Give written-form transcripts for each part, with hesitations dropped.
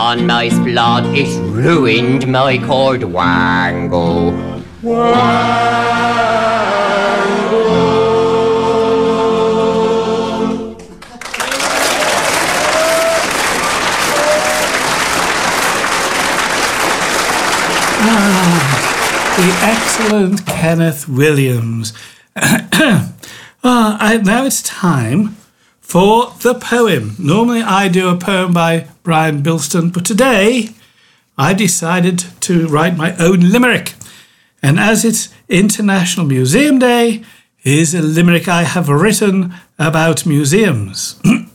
on my splot, it ruined my chord wango. The excellent Kenneth Williams. Now it's time for the poem. Normally I do a poem by Brian Bilston, but today I decided to write my own limerick. And as it's International Museum Day, here's a limerick I have written about museums.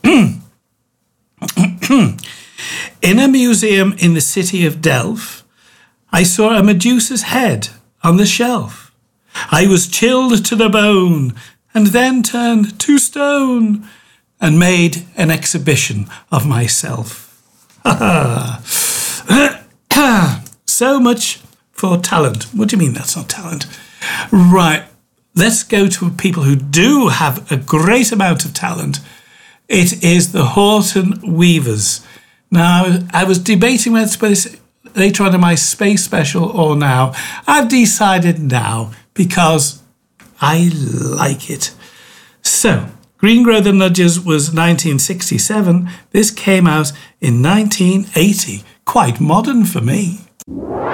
In a museum in the city of Delft, I saw a Medusa's head on the shelf. I was chilled to the bone and then turned to stone and made an exhibition of myself. So much for talent. What do you mean that's not talent? Right, let's go to people who do have a great amount of talent. It is the Horton Weavers. Now, I was debating whether to put this later on in my space special or now. I've decided now because I like it. So, Green Grow the Nudgers was 1967. This came out in 1980. Quite modern for me.